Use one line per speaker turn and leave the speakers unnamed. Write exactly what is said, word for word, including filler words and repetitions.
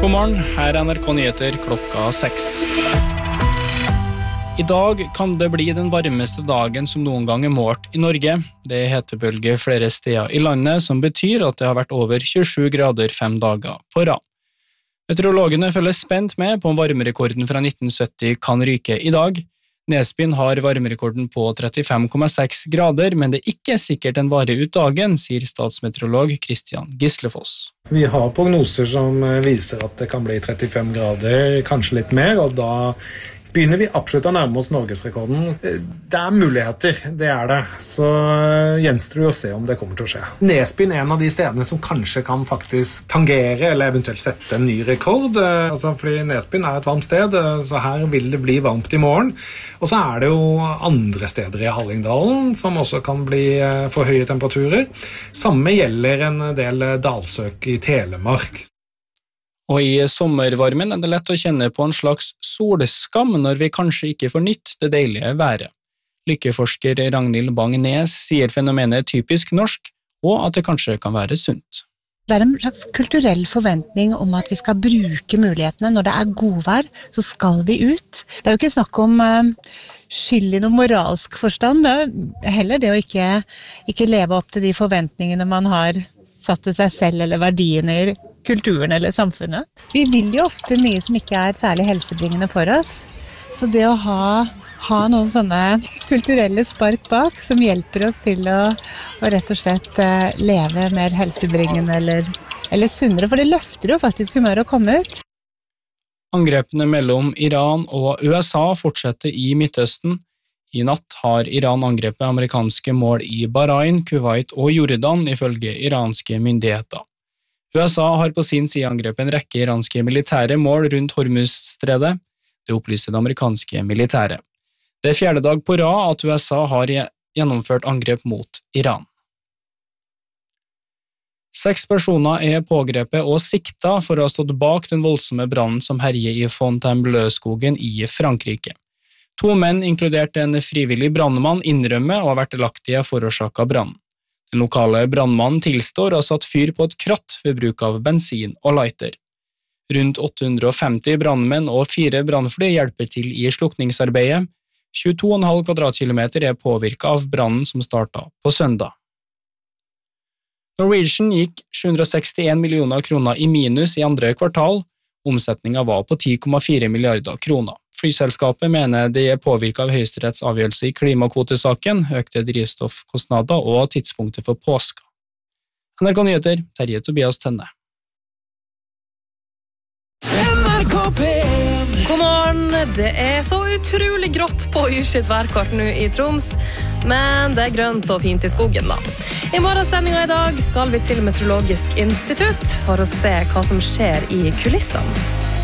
God morgen, her er N R K Nyheter klokka seks. I dag kan det bli den varmeste dagen som noen gang er målt i Norge. Det er hetebølge flere steder i landet, som betyr at det har vært over tjuesju grader fem dager på rad. Meteorologene følger spent med på om varmerekorden fra nitten sytti kan ryke i dag. Nesbyen har varmerekorden på trettifem komma seks grader, men det er ikke sikkert den varer ut dagen, sier statsmeteorolog Kristian Gislefoss.
Vi har prognoser som viser at det kan bli trettifem grader, kanskje litt mer, og da begynner vi absolutt å nærme oss Norgesrekorden. Det er muligheter, det er det. Så gjenstår det å se om det kommer til å skje. Nesbyen er en av de stedene som kanskje kan faktisk tangere eller eventuelt sette en ny rekord. Altså, fordi Nesbyen er et varmt sted, så her vil det bli varmt i morgen. Og så er det jo andre steder i Hallingdalen som også kan bli for høye temperaturer. Samme gjelder en del dalsøk i Telemark.
Og i sommervarmen er det lett å kjenne på en slags solskam når vi kanskje ikke får nytt det deilige været. Lykkeforsker Ragnhild Bang-Nes sier fenomenet er typisk norsk, og at det kanskje kan være sunt.
Det er en slags kulturell forventning om at vi skal bruke mulighetene. Når det er godvær, så skal vi ut. Det er jo ikke snakk om uh, skyld i noen moralsk forstand. Det er heller det å ikke, ikke leve opp til de forventningene man har satt til seg selv eller verdiene i kulturen eller samfunnet. Vi vil jo ofte mye som ikke er særlig helsebringende for oss. Så det å ha, ha noen sånne kulturelle spark bak som hjelper oss til å, å rett og slett uh, leve mer helsebringende eller, eller sunnere, for det løfter jo faktisk humør å komme ut.
Angrepene mellom Iran og U S A fortsetter i Midtøsten. I natt har Iran angrepet amerikanske mål i Bahrain, Kuwait og Jordan ifølge iranske myndigheter. U S A har på sin side angrepet en rekke iranske militære mål rundt Hormuz-stredet. Det opplyser det amerikanske militæret. Det er fjerde dag på rad at U S A har gjennomført angrep mot Iran. Seks personer er pågrepet og sikta for å ha stått bak den voldsomme brannen som herjer i Fontainebleau-skogen i Frankrike. To menn, inkludert en frivillig brannmann, innrømmer og har vært delaktige forårsaket brannen. Den lokale brannmannen tilstår og har satt fyr på et kratt ved bruk av bensin og lighter. Rundt åtte hundre og femti brannmenn og fire brannfly hjelper til i slukningsarbeidet. tjueto komma fem kvadratkilometer er påvirket av brannen som startet på søndag. Norwegian gikk sju hundre og sekstien millioner kroner i minus i andre kvartal. Omsetningen var på ti komma fire milliarder kroner. Flyselskapet mener det er påvirket av Høyesteretts avgjørelse i klimakvotesaken, økte drivstoffkostnader og tidspunktet for påska. N R K Nyheter, Terje Tobias Tønne.
God morgen, det er så utrolig grått på urskilt værkart nå i Troms, men det er grønt og fint i skogen da. I morgensendingen i dag skal vi til Meteorologisk institutt for å se hva som skjer i kulissene.